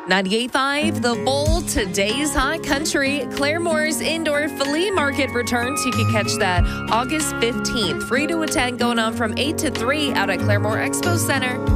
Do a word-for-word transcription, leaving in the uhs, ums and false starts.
ninety-eight point five The Bowl, today's hot country. Claremore's Indoor Flea Market returns. You can catch that August fifteenth. Free to attend, going on from eight to three out at Claremore Expo Center.